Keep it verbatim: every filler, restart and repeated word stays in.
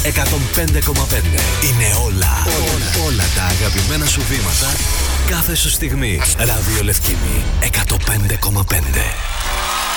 εκατόν πέντε κόμμα πέντε. Είναι όλα, όλα, όλα τα αγαπημένα σου βήματα κάθε σου στιγμή. Ράδιο Λευκήμη εκατόν πέντε κόμμα πέντε.